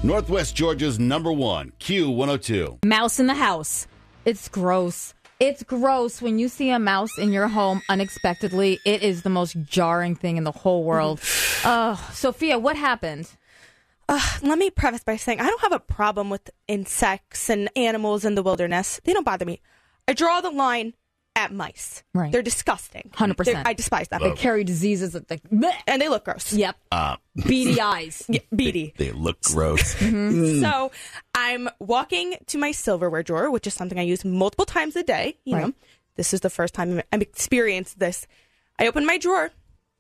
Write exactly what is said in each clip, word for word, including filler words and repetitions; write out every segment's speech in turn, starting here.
Northwest Georgia's number one, Q one oh two. Mouse in the house. It's gross. It's gross when you see a mouse in your home unexpectedly. It is the most jarring thing in the whole world. Oh, Sophia, what happened? Uh, let me preface by saying I don't have a problem with insects and animals in the wilderness. They don't bother me. I draw the line at mice. Right. They're disgusting. one hundred percent. They're, I despise them. They carry diseases that they... And they look gross. Yep. Uh, Beady eyes. Yeah, beady. They look gross. Mm-hmm. So I'm walking to my silverware drawer, which is something I use multiple times a day. You Right. know, this is the first time I've experienced this. I open my drawer.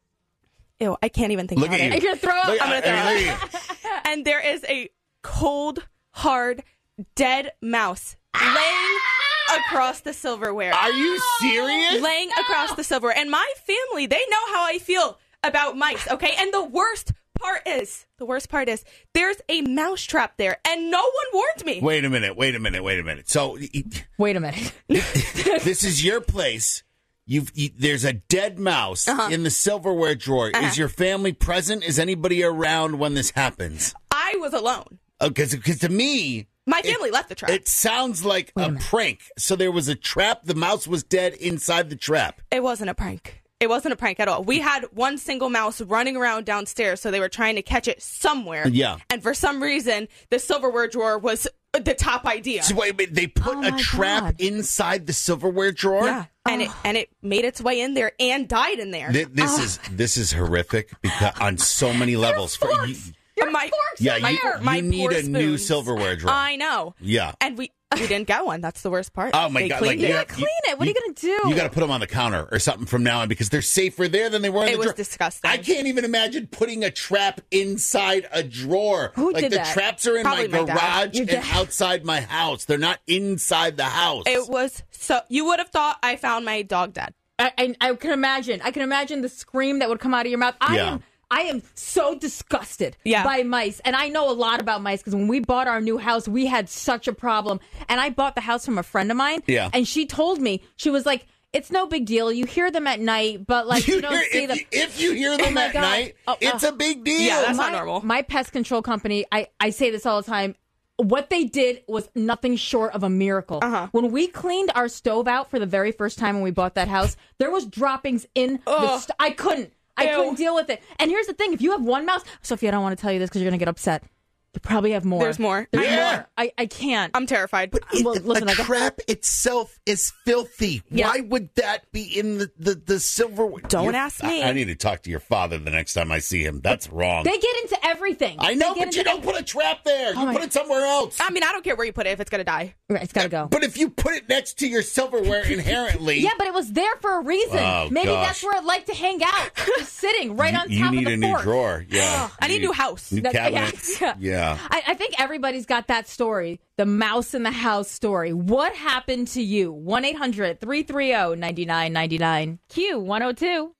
Ew, I can't even think Look about at it. you. You're going to throw up? Look, I'm gonna I mean, throw look at you. And there is a cold, hard, dead mouse laying across the silverware. Are you serious? Laying across the silverware. And my family, they know how I feel about mice, okay? And the worst part is, the worst part is, there's a mouse trap there, and no one warned me. Wait a minute, wait a minute, wait a minute. So, Wait a minute. this is your place. You've you, there's a dead mouse Uh-huh. in the silverware drawer. Uh-huh. Is your family present? Is anybody around when this happens? I was alone. Because to me, My family it, left the trap. It sounds like Wait a a, minute. prank. So there was a trap. The mouse was dead inside the trap. It wasn't a prank. It wasn't a prank at all. We had one single mouse running around downstairs, so they were trying to catch it somewhere. Yeah. And for some reason, the silverware drawer was the top idea. So wait, wait they put Oh a my trap God. inside the silverware drawer. Yeah. And it and it made its way in there and died in there. Th- This is this is horrific because on so many levels. For you, Your My- forks yeah, are you, there. you My need poor a new spoons. silverware drawer. I know. Yeah. And we we didn't get one. That's the worst part. Oh my They God! cleaned Like, it. yeah, clean it. What are you gonna do? You got to put them on the counter or something from now on because they're safer there than they were in It the was drawer. disgusting. I can't even imagine putting a trap inside a drawer. Who like did the that? traps are in Probably my my dad. garage Your and dad. outside my house. They're not inside the house. It was so you would have thought I found my dog dead. I, I, I can imagine. I can imagine the scream that would come out of your mouth. I Yeah. am. I am so disgusted Yeah. by mice. And I know a lot about mice because when we bought our new house, we had such a problem. And I bought the house from a friend of mine. Yeah. And she told me, she was like, it's no big deal. You hear them at night, but like you, don't hear- see if, them. you, if you hear them Oh my at God. night, Oh, it's uh, a big deal. Yeah, that's my, not normal. My pest control company, I, I say this all the time. What they did was nothing short of a miracle. Uh-huh. When we cleaned our stove out for the very first time when we bought that house, there was droppings in the Ugh. st- I couldn't. I Ew. couldn't deal with it. And here's the thing. If you have one mouse, Sophia, I don't want to tell you this because you're going to get upset. You probably have more. There's more. There's Yeah. more. I, I can't. I'm terrified. well, listen, the I got- trap itself is filthy. Yeah. Why would that be in the, the, the silverware? Don't Your- ask me. I, I need to talk to your father the next time I see him. That's wrong. They get into everything. I know, They get but you into- don't put a trap there. Oh you my- put it somewhere else. I mean, I don't care where you put it if it's gonna die. Right, it's got to go. But if you put it next to your silverware inherently, Yeah, but it was there for a reason. Oh, Maybe gosh. that's where it liked to hang out, just sitting right on top you of need the a new fork. drawer. Yeah, I need a You new house. new That- cabinets. yeah. Yeah. I, I think everybody's got that story, the mouse in the house story. What happened to you? one eight hundred three three zero nine nine nine nine. Q one oh two.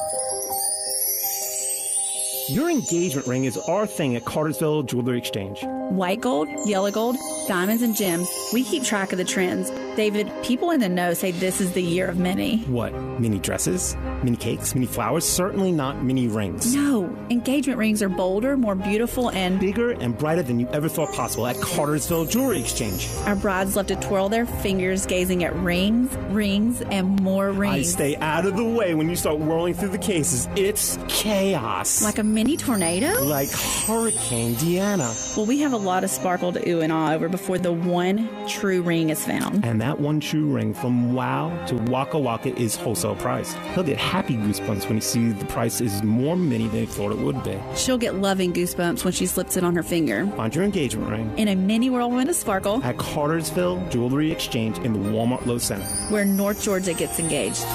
Your engagement ring is our thing at Cartersville Jewelry Exchange. White gold, yellow gold, diamonds, and gems. We keep track of the trends. David, people in the know say this is the year of mini. What? Mini dresses? Mini cakes? Mini flowers? Certainly not mini rings. No, engagement rings are bolder, more beautiful, and Bigger and brighter than you ever thought possible at Cartersville Jewelry Exchange. our brides love to twirl their fingers gazing at rings, rings, and more I rings. stay out of the way when you start whirling through the cases. It's chaos. Like a mini tornado? Like Hurricane Deanna. Well, we have a lot of sparkle to ooh and ah over before the one true ring is found. And that one true ring from Wow to Waka Waka is wholesale priced. He'll get happy goosebumps when he sees the price is more mini than he thought it would be. She'll get loving goosebumps when she slips it on her finger. Find your engagement ring In a mini whirlwind of sparkle, at Cartersville Jewelry Exchange in the Walmart Low Center. where North Georgia gets engaged.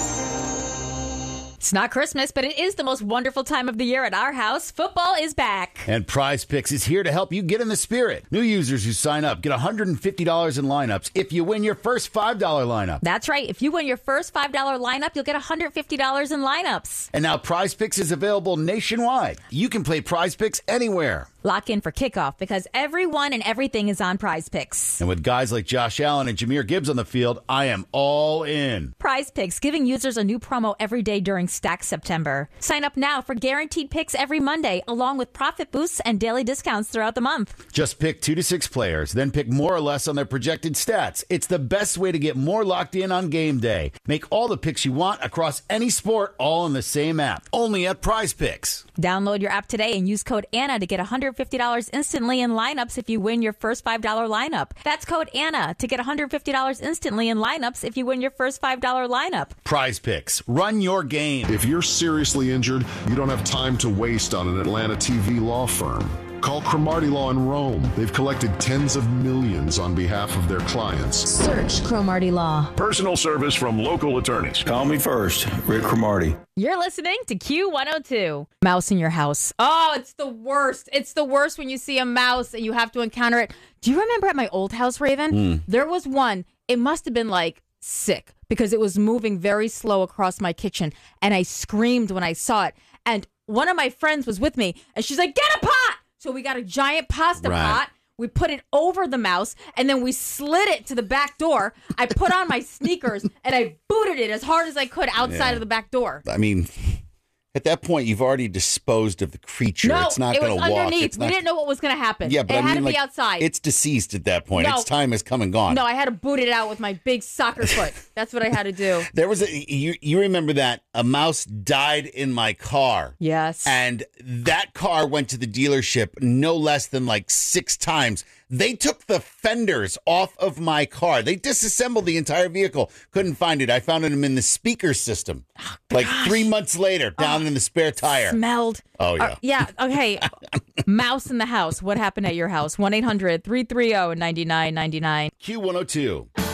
It's not Christmas, but it is the most wonderful time of the year at our house. Football is back. And Prize Picks is here to help you get in the spirit. New users who sign up get one hundred fifty dollars in lineups if you win your first five dollar lineup. That's right. If you win your first five dollar lineup, you'll get one hundred fifty dollars in lineups. And now Prize Picks is available nationwide. You can play Prize Picks anywhere. Lock in for kickoff because everyone and everything is on Prize Picks. And with guys like Josh Allen and Jahmyr Gibbs on the field, I am all in. Prize Picks, giving users a new promo every day during Stack September. Sign up now for guaranteed picks every Monday, along with profit boosts and daily discounts throughout the month. Just pick two to six players, then pick more or less on their projected stats. It's the best way to get more locked in on game day. Make all the picks you want across any sport, all in the same app. Only at Prize Picks. Download your app today and use code Anna to get one hundred fifty dollars instantly in lineups if you win your first five dollars lineup. That's code Anna to get one hundred fifty dollars instantly in lineups if you win your first five dollars lineup. Prize Picks. Run your game. If you're seriously injured, you don't have time to waste on an Atlanta T V law firm. Call Cromartie Law in Rome. They've collected tens of millions on behalf of their clients. Search Cromartie Law. Personal service from local attorneys. Call me first, Rick Cromartie. You're listening to Q one oh two. Mouse in your house. Oh, it's the worst. It's the worst when you see a mouse and you have to encounter it. Do you remember at my old house, Raven? Mm. There was one. It must have been like sick because it was moving very slow across my kitchen. And I screamed when I saw it. And one of my friends was with me and she's like, get a pot. So we got a giant pasta right. pot. We put it over the mouse, and then we slid it to the back door. I put on my sneakers, and I booted it as hard as I could outside yeah. of the back door. I mean, at that point, you've already disposed of the creature. No, it's not it going was to walk. underneath. It's we not... didn't know what was going to happen. Yeah, but it I had mean, to be like, outside. It's deceased at that point. No. Its time has come and gone. No, I had to boot it out with my big soccer foot. That's what I had to do. There was a you. You remember that a mouse died in my car. Yes. And that car went to the dealership no less than like six times. They took the fenders off of my car. They disassembled the entire vehicle. Couldn't find it. I found them in the speaker system. Oh, like three months later, down oh, in the spare tire. Smelled. Oh, yeah. Uh, yeah. Okay. Mouse in the house. What happened at your house? one eight hundred three three zero nine nine nine nine. Q one oh two.